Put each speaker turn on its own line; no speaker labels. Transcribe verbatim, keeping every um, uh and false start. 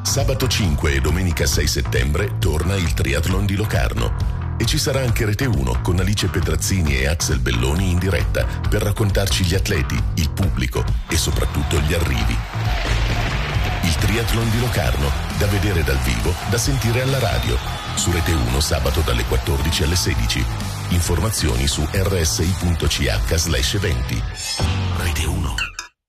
Sabato cinque e domenica sei settembre torna il Triathlon di Locarno. E ci sarà anche Rete uno con Alice Petrazzini e Axel Belloni in diretta per raccontarci gli atleti, il pubblico e soprattutto gli arrivi. Il Triathlon di Locarno, da vedere dal vivo, da sentire alla radio. Su Rete uno sabato dalle quattordici alle sedici. Informazioni su rsi punto c h slash eventi. Rete uno.